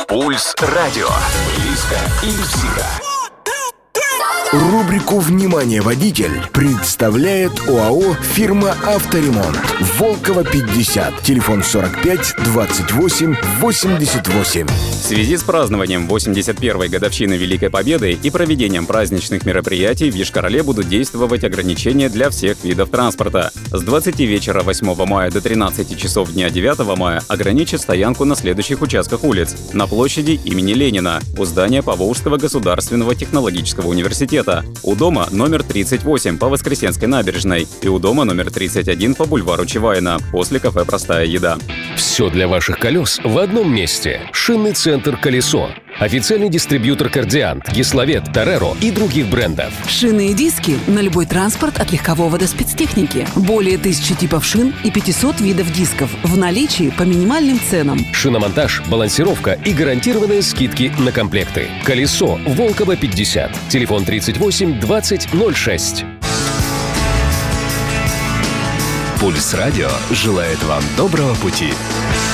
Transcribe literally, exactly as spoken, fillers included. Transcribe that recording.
Пульс радио. Близко и всегда. Рубрику «Внимание, водитель» представляет ОАО «Фирма Авторемонт». Волкова, пятьдесят. Телефон сорок пять двадцать восемь восемьдесят восемь. В связи с празднованием восемьдесят первой годовщины Великой Победы и проведением праздничных мероприятий в Йошкар-Оле будут действовать ограничения для всех видов транспорта. С двадцати вечера восьмого мая до тринадцати часов дня девятого мая ограничат стоянку на следующих участках улиц: на площади имени Ленина, у здания Поволжского государственного технологического университета, у дома номер тридцать восемь по Воскресенской набережной и у дома номер тридцать один по бульвару Чевайна после кафе «Простая еда». Все для ваших колес в одном месте. Шинный центр «Колесо». Официальный дистрибьютор «Кардиант», «Гесловет», «Тореро» и других брендов. Шины и диски на любой транспорт от легкового до спецтехники. Более тысячи типов шин и пятисот видов дисков в наличии по минимальным ценам. Шиномонтаж, балансировка и гарантированные скидки на комплекты. «Колесо», Волкова, пятьдесят. Телефон тридцать восемь двадцать ноль шесть. Пульс радио желает вам доброго пути.